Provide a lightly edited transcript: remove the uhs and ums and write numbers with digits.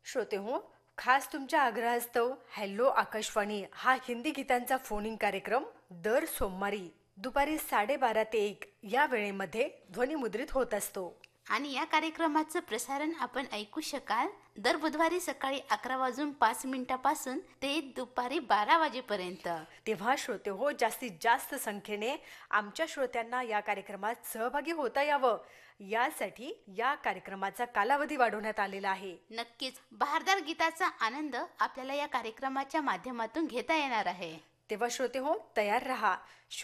श्रोते हो, खास तुमच्या आग्रहास्तव हॅलो आकाशवाणी हा हिंदी गीतांचा फोन इन कार्यक्रम दर सोमवारी दुपारी 12:30 ते 1 या वेळेमध्ये ध्वनिमुद्रित होत असतो. आणि या कार्यक्रमाचं प्रसारण आपण ऐकू शकाल दर बुधवारी सकाळी 11:05 ते दुपारी 12 वाजेपर्यंत. तेव्हा श्रोते हो, जास्तीत जास्त संख्येने आमच्या श्रोत्यांना या कार्यक्रमात सहभागी होता यावं यासाठी या कार्यक्रमाचा कालावधी वाढवण्यात आलेला आहे. नक्कीच बहारदार गीताचा आनंद आपल्याला या कार्यक्रमाच्या माध्यमातून घेता येणार आहे. तेव्हा श्रोते हो, तयार रहा.